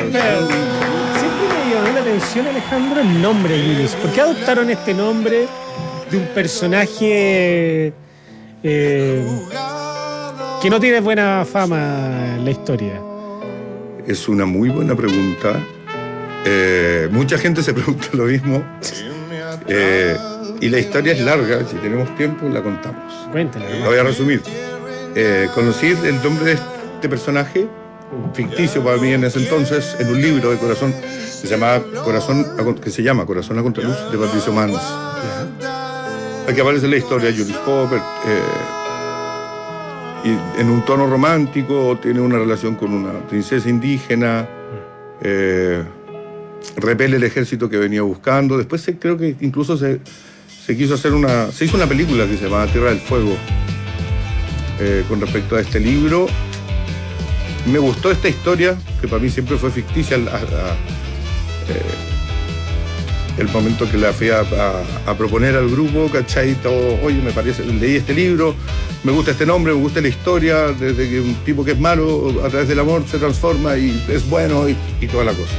Siempre me llamó la atención, Alejandro, el nombre de Julius. ¿Por qué adoptaron este nombre de un personaje que no tiene buena fama en la historia? Es una muy buena pregunta. Mucha gente se pregunta lo mismo. Y la historia es larga. Si tenemos tiempo, la contamos. Cuéntale. La voy a resumir. Conocí el nombre de este personaje, ficticio para mí en ese entonces, en un libro de Corazón que se llama Corazón a Contraluz, de Patricio Mans. Aquí aparece la historia de Julius Popper, y en un tono romántico, tiene una relación con una princesa indígena, repele el ejército que venía buscando. Después creo que incluso se quiso hacer se hizo una película que se llamaba Tierra del Fuego con respecto a este libro. Me gustó esta historia, que para mí siempre fue ficticia, el momento que la fui a proponer al grupo, ¿cachai? Todo, oye, me parece, leí este libro, me gusta este nombre, me gusta la historia, desde que un tipo que es malo, a través del amor, se transforma y es bueno y toda la cosa.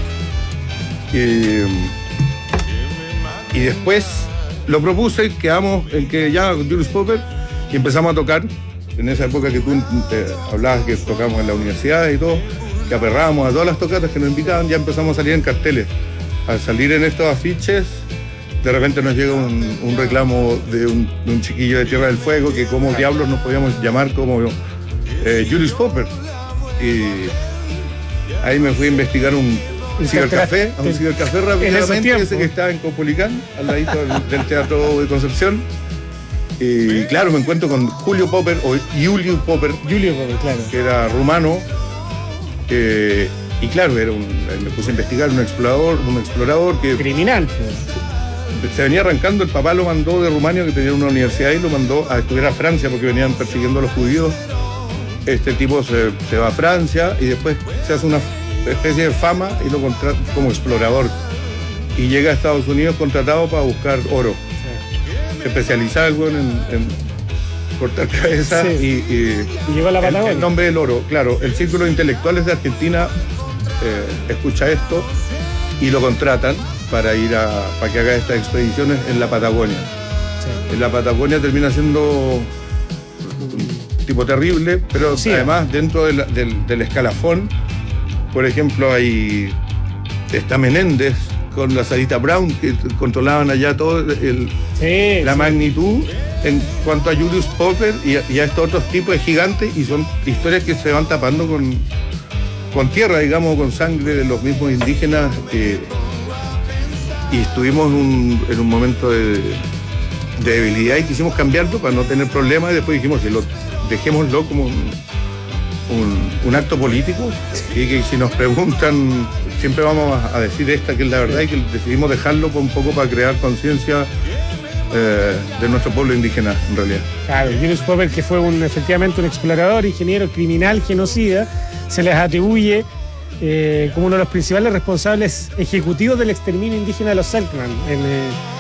Y después lo propuse, quedamos en que ya con Julius Popper y empezamos a tocar. En esa época que tú hablabas que tocábamos en la universidad y todo, que aperrábamos a todas las tocatas que nos invitaban, ya empezamos a salir en carteles. Al salir en estos afiches, de repente nos llega un reclamo de un chiquillo de Tierra del Fuego, que como diablos nos podíamos llamar como Julius Popper. Y ahí me fui a investigar un cibercafé rápidamente, ese que está en Copolicán, al ladito del Teatro de Concepción. Y claro, me encuentro con Julio Popper, o Julius Popper, claro, que era rumano. Y claro, me puse a investigar, un explorador que... criminal. Se venía arrancando, el papá lo mandó de Rumania, que tenía una universidad, y lo mandó a estudiar a Francia porque venían persiguiendo a los judíos. Este tipo se va a Francia y después se hace una especie de fama y lo contrata como explorador. Y llega a Estados Unidos contratado para buscar oro. Se especializaba en cortar cabezas, sí. Y llegó a la Patagonia. El nombre del oro, claro. El Círculo de Intelectuales de Argentina escucha esto y lo contratan para para que haga estas expediciones en la Patagonia. Sí. En la Patagonia termina siendo un tipo terrible, pero sí, además dentro del escalafón, por ejemplo, está Menéndez con la Sarita Brown, que controlaban allá todo la magnitud en cuanto a Julius Popper y a estos otros tipos de gigantes, y son historias que se van tapando con tierra, digamos, con sangre de los mismos indígenas. Y estuvimos en un momento de debilidad y quisimos cambiarlo para no tener problemas, y después dijimos que dejémoslo como un acto político, y que si nos preguntan siempre vamos a decir esta que es la verdad, y que decidimos dejarlo un poco para crear conciencia de nuestro pueblo indígena, en realidad. Claro, Julius Popper, que fue efectivamente un explorador, ingeniero, criminal, genocida, se les atribuye como uno de los principales responsables ejecutivos del exterminio indígena de los Selknam